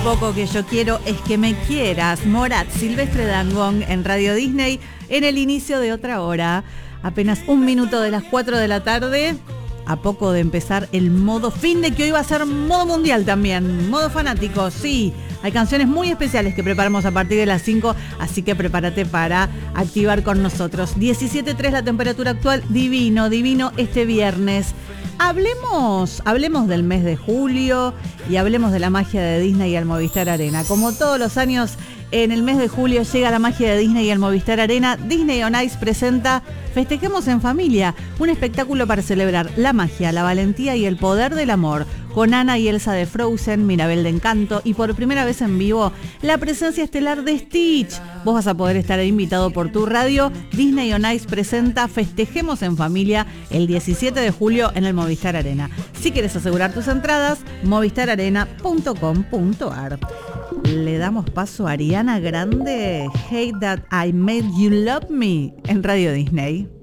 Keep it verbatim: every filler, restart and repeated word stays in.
poco que yo quiero es que me quieras. Morat, Silvestre Dangond en Radio Disney en el inicio de otra hora. Apenas un minuto de las cuatro de la tarde. A poco de empezar el modo fin de que hoy va a ser modo mundial también. Modo fanático, sí. Hay canciones muy especiales que preparamos a partir de las cinco, así que prepárate para activar con nosotros. diecisiete punto tres la temperatura actual, divino, divino este viernes. Hablemos, hablemos del mes de julio y hablemos de la magia de Disney y el Movistar Arena. Como todos los años, en el mes de julio llega la magia de Disney y el Movistar Arena. Disney on Ice presenta Festejemos en Familia, un espectáculo para celebrar la magia, la valentía y el poder del amor, con Anna y Elsa de Frozen, Mirabel de Encanto y por primera vez en vivo, la presencia estelar de Stitch. Vos vas a poder estar invitado por tu radio. Disney on Ice presenta Festejemos en Familia el diecisiete de julio en el Movistar Arena. Si quieres asegurar tus entradas, movistar arena punto com punto ar. Le damos paso a Ariana Grande, Hate That I Made You Love Me, en Radio Disney.